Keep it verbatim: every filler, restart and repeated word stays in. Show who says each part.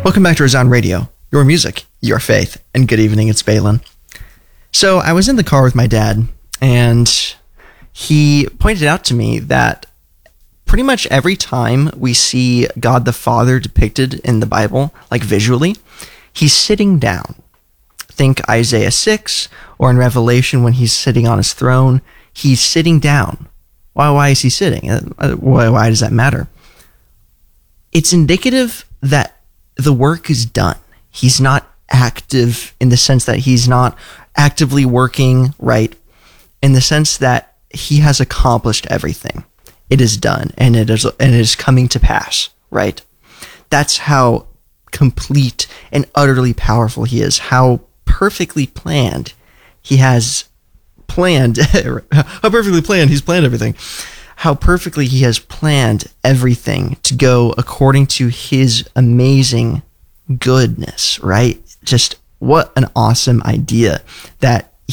Speaker 1: Welcome back to Resound Radio, your music, your faith, and good evening, it's Balin. So I was in the car with my dad, and he pointed out to me that pretty much every time we see God the Father depicted in the Bible, like visually, he's sitting down. Think Isaiah six, or in Revelation when he's sitting on his throne, he's sitting down. Why, why is he sitting? Why, why does that matter? It's indicative that the work is done. He's not active in the sense that he's not actively working, right? In the sense that he has accomplished everything. It is done, and it is and it is coming to pass, right? That's how complete and utterly powerful he is, how perfectly planned he has planned, how perfectly planned he's planned everything, how perfectly he has planned everything to go according to his amazing goodness, right? Just what an awesome idea that